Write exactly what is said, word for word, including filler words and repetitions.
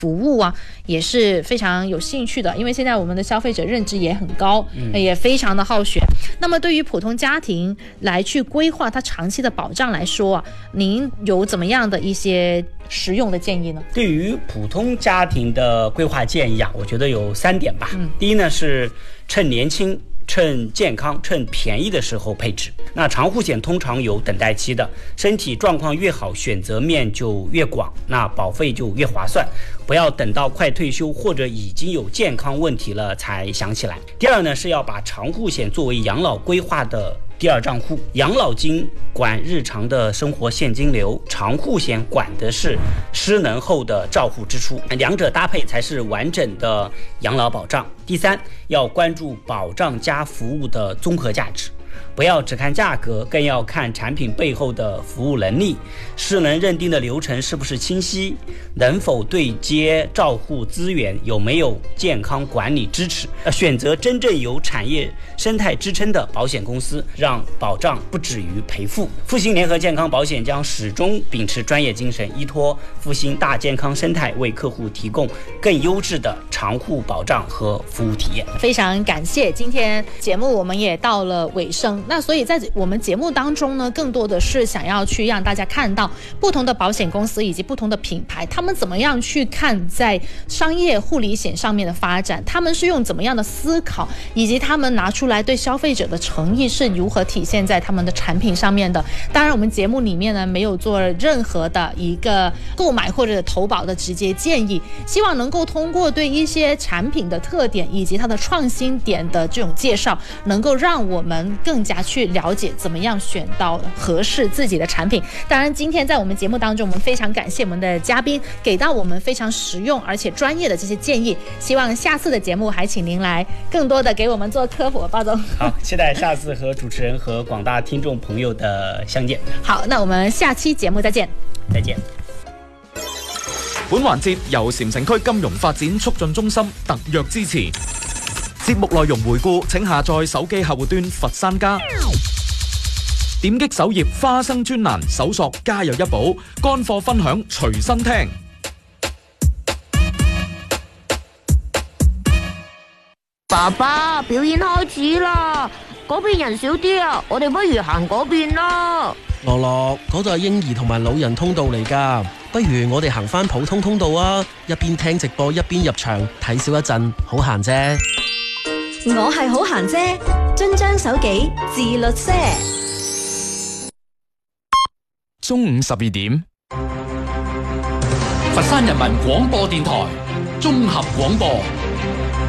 服务啊，也是非常有兴趣的，因为现在我们的消费者认知也很高，嗯、也非常的好学。那么对于普通家庭来去规划它长期的保障来说啊，您有怎么样的一些实用的建议呢？ 对于普通家庭的规划建议啊，我觉得有三点吧。嗯、第一呢是趁年轻、趁健康、趁便宜的时候配置。那长户险通常有等待期的，身体状况越好，选择面就越广，那保费就越划算。不要等到快退休或者已经有健康问题了才想起来。第二呢，是要把长户险作为养老规划的第二账户，养老金管日常的生活现金流，长户险管的是失能后的照护支出，两者搭配才是完整的养老保障。第三，要关注保障加服务的综合价值，不要只看价格，更要看产品背后的服务能力，失能认定的流程是不是清晰，能否对接照护资源，有没有健康管理支持。选择真正有产业生态支撑的保险公司，让保障不止于赔付。复兴联合健康保险将始终秉持专业精神，依托复兴大健康生态，为客户提供更优质的长户保障和服务体验。 非常感谢，今天节目我们也到了尾声，那所以在我们节目当中呢，更多的是想要去让大家看到不同的保险公司以及不同的品牌，他们怎么样去看在商业护理险上面的发展，他们是用怎么样的思考，以及他们拿出来对消费者的诚意是如何体现在他们的产品上面的。当然我们节目里面呢没有做任何的一个购买或者投保的直接建议，希望能够通过对一些产品的特点以及它的创新点的这种介绍，能够让我们更加去了解怎么样选到合适自己的产品。当然今天在我们节目当中，我们非常感谢我们的嘉宾给到我们非常实用而且专业的这些建议，希望下次的节目还请您来更多的给我们做科普。包总好，期待下次和主持人和广大听众朋友的相见。 好，那我们下期节目再见。 再见。 本環節由禪城區金融發展促進中心特約支持。節目內容回顧請下載手機客戶端佛山家，點擊首頁花生專欄搜索家有一寶，乾貨分享隨身聽。 爸爸，表演開始啦，嗰邊人少啲啊，我哋不如行嗰邊啦。 樂樂，嗰度係嬰兒同埋老人通道嚟㗎，不如我哋行返普通通道啊，一邊聽直播一邊入場睇少一陣，好閒啫。 我係好閒啫，遵章守紀，自律些。 中午十二點， 佛山人民廣播電台綜合廣播。